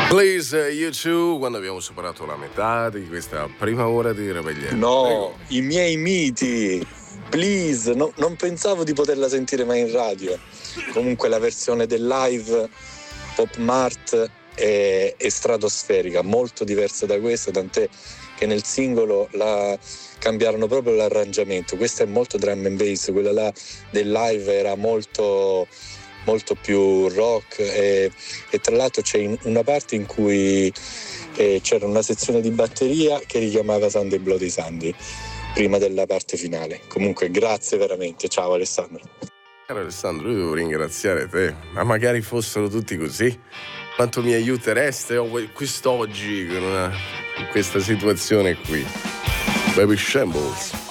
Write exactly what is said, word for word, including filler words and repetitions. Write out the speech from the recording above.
Please, you two, quando abbiamo superato la metà di questa prima ora di Rebellione. No, Prego. i miei miti. Please, no, non pensavo di poterla sentire mai in radio. Comunque la versione del live Pop Mart è, è stratosferica, molto diversa da questa, tant'è che nel singolo la cambiarono proprio l'arrangiamento. Questa è molto drum and bass, quella là del live era molto molto più rock e, e tra l'altro c'è in, una parte in cui eh, c'era una sezione di batteria che richiamava Sunday Bloody Sunday prima della parte finale. Comunque grazie veramente, ciao Alessandro. Caro Alessandro, io devo ringraziare te, ma magari fossero tutti così, quanto mi aiutereste quest'oggi con, una, con questa situazione qui. Baby Shambles.